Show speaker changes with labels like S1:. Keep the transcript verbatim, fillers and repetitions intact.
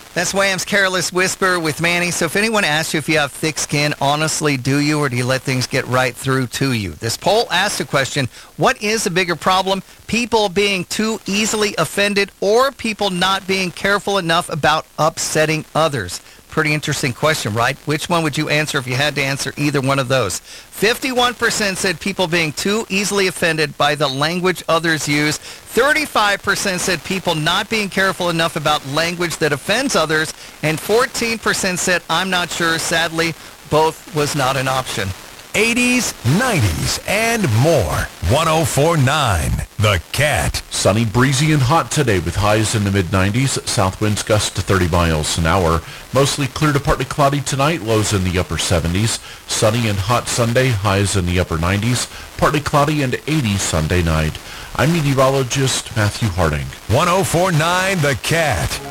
S1: That's Wham's Careless Whisper with Manny. So if anyone asks you if you have thick skin, honestly, do you, or do you let things get right through to you? This poll asked the question, what is a bigger problem? People being too easily offended or people not being careful enough about upsetting others? Pretty interesting question, right? Which one would you answer if you had to answer either one of those? fifty-one percent said people being too easily offended by the language others use. thirty-five percent said people not being careful enough about language that offends others. And fourteen percent said, I'm not sure. Sadly, both was not an option.
S2: eighties, nineties, and more. one oh four point nine The Cat.
S3: Sunny, breezy, and hot today with highs in the mid nineties. South winds gust to thirty miles an hour. Mostly clear to partly cloudy tonight. Lows in the upper seventies. Sunny and hot Sunday. Highs in the upper nineties. Partly cloudy and eighty Sunday night. I'm meteorologist Matthew Harding.
S2: one oh four point nine The Cat.